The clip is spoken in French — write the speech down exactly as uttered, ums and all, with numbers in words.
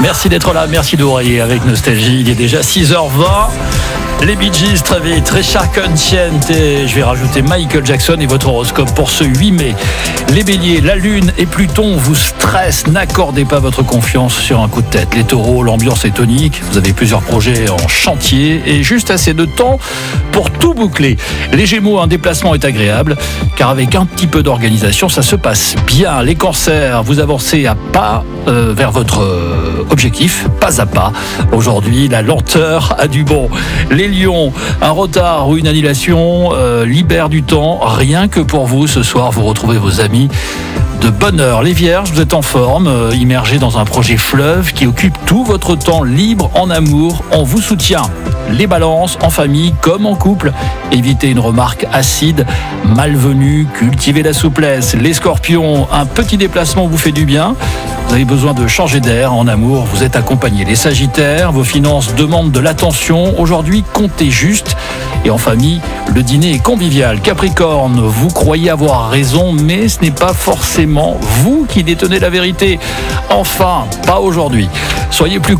Merci d'être là, merci d'oreiller avec nostalgie. Il est déjà six heures vingt. Les Bee Gees, très vite, Richard Consciente, et je vais rajouter Michael Jackson et votre horoscope pour ce huit mai. Les béliers, la lune et Pluton vous stressent, n'accordez pas votre confiance sur un coup de tête. Les taureaux, l'ambiance est tonique, vous avez plusieurs projets en chantier et juste assez de temps pour tout boucler. Les gémeaux, un déplacement est agréable, car avec un petit peu d'organisation, ça se passe bien. Les cancers, vous avancez à pas euh, vers votre euh, objectif, pas à pas. Aujourd'hui, la lenteur a du bon. Les lions, un retard ou une annulation euh, libère du temps, rien que pour vous. Ce soir, vous retrouvez vos amis de bonne heure. Les vierges, vous êtes en forme, euh, immergés dans un projet fleuve qui occupe tout votre temps libre en amour. On vous soutient. Les balances, en famille comme en couple, évitez une remarque acide, malvenue, cultivez la souplesse. Les scorpions, un petit déplacement vous fait du bien. Vous avez besoin de changer d'air. En amour, vous êtes accompagné. Les sagittaires, vos finances demandent de l'attention. Aujourd'hui, comptez juste. Et en famille, le dîner est convivial. Capricorne, vous croyez avoir raison, mais ce n'est pas forcément vous qui détenez la vérité. Enfin, pas aujourd'hui. Soyez plus